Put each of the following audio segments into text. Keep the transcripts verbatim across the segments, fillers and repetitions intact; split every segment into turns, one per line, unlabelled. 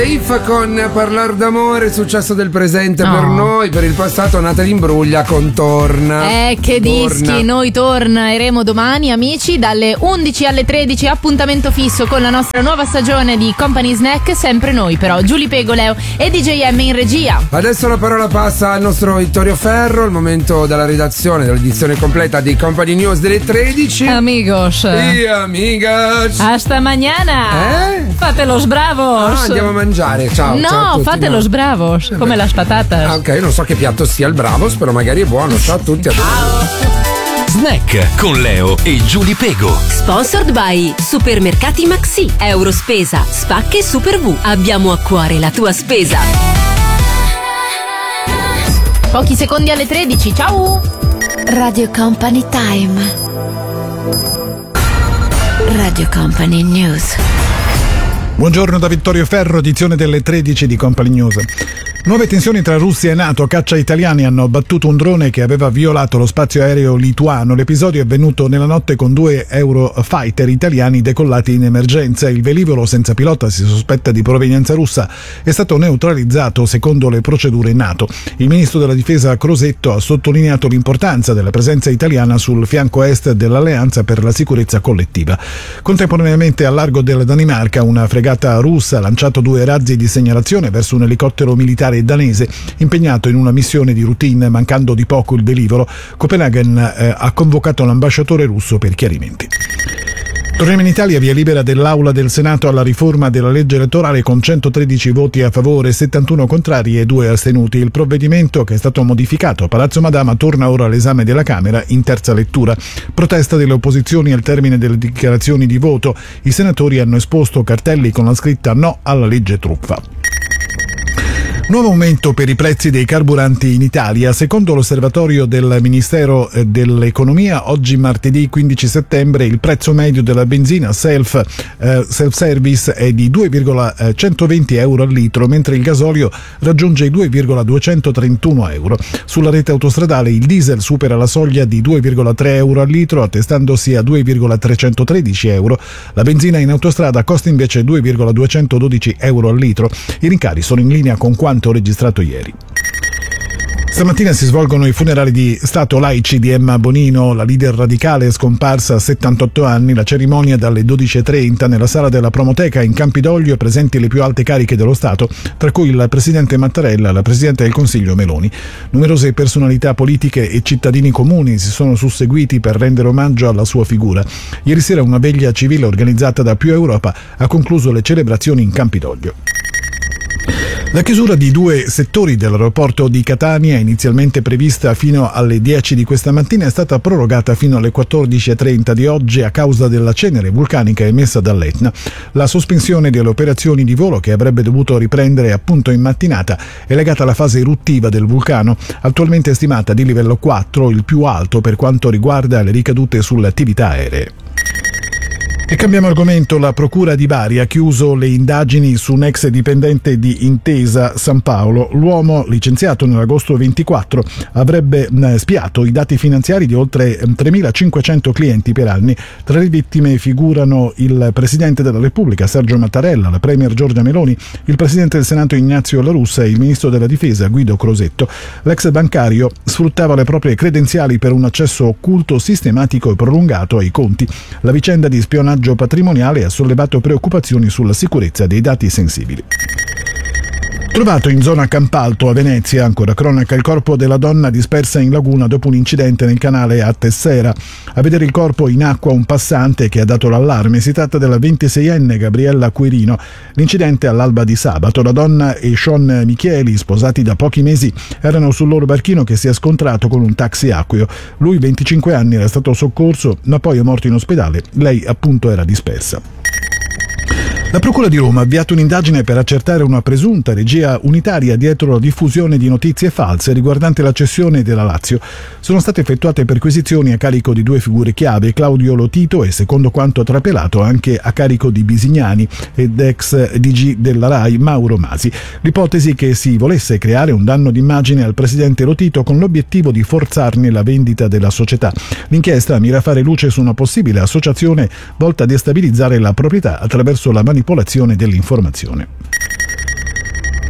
If con Parlar d'amore, successo del presente
no.
per noi, per il passato Natalie Imbruglia con Torna.
Eh, che
Torna.
dischi, noi torneremo domani, amici, dalle undici alle tredici, appuntamento fisso con la nostra nuova stagione di Company Snack, sempre noi però, Giulia Pego, Leo e D J M in regia.
Adesso la parola passa al nostro Vittorio Ferro, il momento della redazione dell'edizione completa di Company News delle tredici.
Amigos.
E amigas.
Hasta mañana.
Eh?
Fate los bravos.
Ah, andiamo a mangiare. Ciao.
No,
ciao a tutti,
fate
no.
los bravos,
Eh
come
beh.
las patatas.
Ah, ok, io non so che piatto sia il Bravos, però magari è buono. Ciao a tutti. A tutti.
Snack con Leo e Giulia Pego.
Sponsored by Supermercati Maxi, Eurospesa, Spacche e Super V. Abbiamo a cuore la tua spesa.
Pochi secondi alle tredici, ciao.
Radio Company Time. Radio Company News.
Buongiorno da Vittorio Ferro, edizione delle tredici di Company News. Nuove tensioni tra Russia e NATO, caccia italiani hanno abbattuto un drone che aveva violato lo spazio aereo lituano. L'episodio è avvenuto nella notte con due Eurofighter italiani decollati in emergenza. Il velivolo senza pilota, si sospetta di provenienza russa, è stato neutralizzato secondo le procedure NATO. Il ministro della difesa Crosetto ha sottolineato l'importanza della presenza italiana sul fianco est dell'alleanza per la sicurezza collettiva. Contemporaneamente al largo della Danimarca una fregata russa ha lanciato due razzi di segnalazione verso un elicottero militare danese impegnato in una missione di routine, mancando di poco il velivolo. Copenaghen eh, ha convocato l'ambasciatore russo per chiarimenti. Torniamo in Italia, via libera dell'Aula del Senato alla riforma della legge elettorale con centotredici voti a favore, settantuno contrari e due astenuti. Il provvedimento, che è stato modificato a Palazzo Madama, torna ora all'esame della Camera in terza lettura. Protesta delle opposizioni al termine delle dichiarazioni di voto. I senatori hanno esposto cartelli con la scritta "No alla legge truffa". Nuovo aumento per i prezzi dei carburanti in Italia. Secondo l'osservatorio del Ministero dell'Economia, oggi martedì quindici settembre il prezzo medio della benzina self, eh, self-service è di due virgola centoventi euro al litro, mentre il gasolio raggiunge i due virgola duecentotrentuno euro. Sulla rete autostradale il diesel supera la soglia di due virgola tre euro al litro, attestandosi a due virgola trecentotredici euro. La benzina in autostrada costa invece due virgola duecentododici euro al litro. I rincari sono in linea con quanto registrato ieri. Stamattina si svolgono i funerali di Stato laici di Emma Bonino, la leader radicale è scomparsa a settantotto anni. La cerimonia dalle dodici e trenta nella sala della Promoteca in Campidoglio, presenti le più alte cariche dello Stato, tra cui il presidente Mattarella e la presidente del Consiglio Meloni. Numerose personalità politiche e cittadini comuni si sono susseguiti per rendere omaggio alla sua figura. Ieri sera una veglia civile organizzata da Più Europa ha concluso le celebrazioni in Campidoglio. La chiusura di due settori dell'aeroporto di Catania, inizialmente prevista fino alle dieci di questa mattina, è stata prorogata fino alle quattordici e trenta di oggi a causa della cenere vulcanica emessa dall'Etna. La sospensione delle operazioni di volo, che avrebbe dovuto riprendere appunto in mattinata, è legata alla fase eruttiva del vulcano, attualmente stimata di livello quattro, il più alto per quanto riguarda le ricadute sulle attività aeree. E cambiamo argomento. La Procura di Bari ha chiuso le indagini su un ex dipendente di Intesa San Paolo. L'uomo, licenziato nell'agosto ventiquattro, avrebbe spiato i dati finanziari di oltre tremilacinquecento clienti per anni. Tra le vittime figurano il Presidente della Repubblica Sergio Mattarella, la Premier Giorgia Meloni, il Presidente del Senato Ignazio La Russa e il Ministro della Difesa Guido Crosetto. L'ex bancario sfruttava le proprie credenziali per un accesso occulto, sistematico e prolungato ai conti. La vicenda di spionaggio patrimoniale ha sollevato preoccupazioni sulla sicurezza dei dati sensibili. Trovato in zona Campalto a Venezia, ancora cronaca, il corpo della donna dispersa in laguna dopo un incidente nel canale a Tessera. A vedere il corpo in acqua un passante che ha dato l'allarme. Si tratta della ventiseienne Gabriella Quirino. L'incidente all'alba di sabato. La donna e Sean Micheli, sposati da pochi mesi, erano sul loro barchino che si è scontrato con un taxi acqueo. Lui, venticinque anni, era stato soccorso ma poi è morto in ospedale. Lei appunto era dispersa. La Procura di Roma ha avviato un'indagine per accertare una presunta regia unitaria dietro la diffusione di notizie false riguardante la cessione della Lazio. Sono state effettuate perquisizioni a carico di due figure chiave, Claudio Lotito e, secondo quanto trapelato, anche a carico di Bisignani ed ex D G della RAI Mauro Masi. L'ipotesi che si volesse creare un danno d'immagine al presidente Lotito con l'obiettivo di forzarne la vendita della società. L'inchiesta mira a fare luce su una possibile associazione volta a destabilizzare la proprietà attraverso la manipolazione dell'informazione.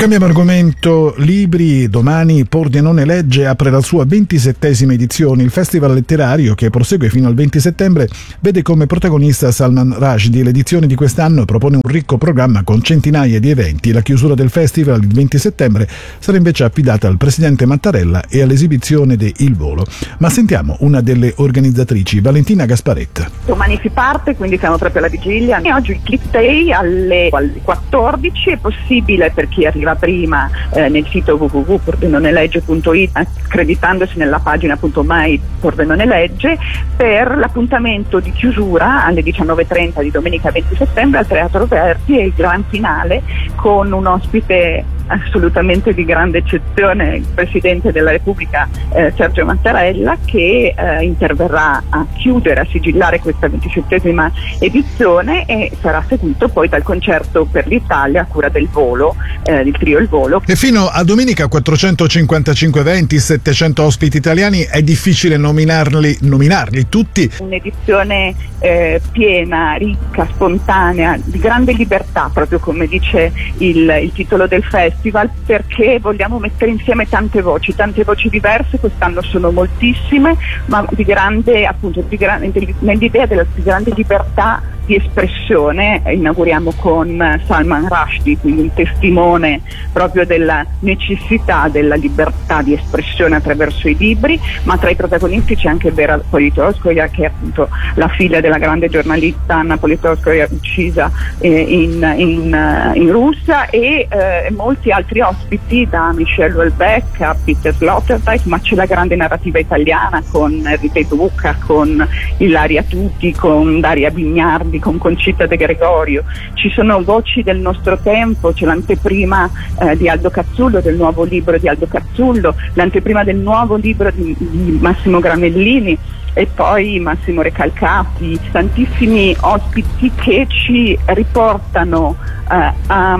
Cambiamo argomento, libri. Domani Pordenone Legge apre la sua ventisettesima edizione. Il festival letterario, che prosegue fino al venti settembre, vede come protagonista Salman Rushdie. L'edizione di quest'anno propone un ricco programma con centinaia di eventi. La chiusura del festival il venti settembre sarà invece affidata al presidente Mattarella e all'esibizione di Il Volo. Ma sentiamo una delle organizzatrici, Valentina Gasparetta.
Domani si parte, quindi siamo proprio alla vigilia. E oggi il click day alle, alle quattordici è possibile per chi arriva prima eh, nel sito w w w punto pordenonelegge punto it, accreditandosi nella pagina appunto My Pordenone Legge, per l'appuntamento di chiusura alle diciannove e trenta di domenica venti settembre al Teatro Verdi, e il gran finale con un ospite assolutamente di grande eccezione, il Presidente della Repubblica eh, Sergio Mattarella, che eh, interverrà a chiudere, a sigillare questa ventisettesima edizione, e sarà seguito poi dal concerto per l'Italia a cura del Volo, eh, il trio Il Volo.
E fino a domenica quattrocentocinquantacinque eventi, settecento ospiti italiani. È difficile nominarli, nominarli tutti.
Un'edizione eh, piena, ricca, spontanea, di grande libertà, proprio come dice il, il titolo del festival, perché vogliamo mettere insieme tante voci, tante voci diverse. Quest'anno sono moltissime, ma di grande, appunto, di grande, nell'idea della di grande libertà di espressione. Inauguriamo con Salman Rushdie, quindi un testimone proprio della necessità della libertà di espressione attraverso i libri, ma tra i protagonisti c'è anche Vera Politkovskaja, che è appunto la figlia della grande giornalista Anna Politkovskaja, uccisa eh, in, in, in Russia, e eh, molti altri ospiti, da Michel Houellebecq a Peter Sloterdijk, ma c'è la grande narrativa italiana con Rita Duca, con Ilaria Tutti, con Daria Bignardi, con Concita De Gregorio. Ci sono voci del nostro tempo, c'è l'anteprima eh, di Aldo Cazzullo, del nuovo libro di Aldo Cazzullo, l'anteprima del nuovo libro di, di Massimo Granellini, e poi Massimo Recalcati, tantissimi ospiti che ci riportano eh, a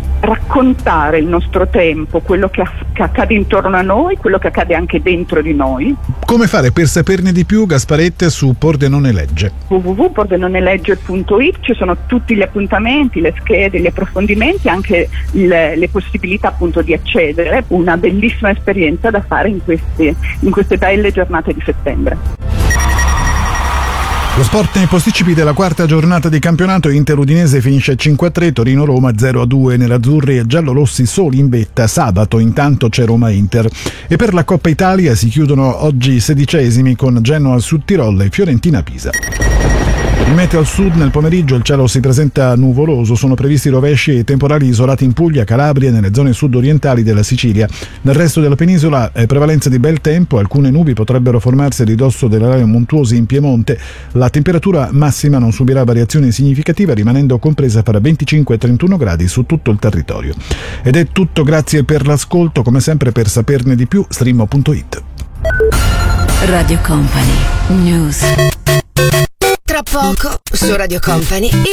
raccontare il nostro tempo, quello che, che accade intorno a noi, quello che accade anche dentro di noi.
Come fare per saperne di più, Gasparetta, su Pordenone Legge?
w w w punto pordenonelegge punto it, ci sono tutti gli appuntamenti, le schede, gli approfondimenti, anche le, le possibilità appunto di accedere. Una bellissima esperienza da fare in queste, in queste belle giornate di settembre.
Lo sport nei posticipi della quarta giornata di campionato. Inter Udinese finisce cinque a tre, Torino-Roma zero a due, nerazzurri e giallorossi soli in vetta. Sabato intanto c'è Roma-Inter. E per la Coppa Italia si chiudono oggi sedicesimi con Genoa Sud Tirol e Fiorentina-Pisa. Il meteo al sud: nel pomeriggio il cielo si presenta nuvoloso, sono previsti rovesci e temporali isolati in Puglia, Calabria e nelle zone sud-orientali della Sicilia. Nel resto della penisola è prevalenza di bel tempo, alcune nubi potrebbero formarsi a ridosso delle aree montuose in Piemonte. La temperatura massima non subirà variazioni significative, rimanendo compresa fra venticinque e trentuno gradi su tutto il territorio. Ed è tutto, grazie per l'ascolto, come sempre per saperne di più streamo punto it.
Radio Company News. Tra poco su Radio Company il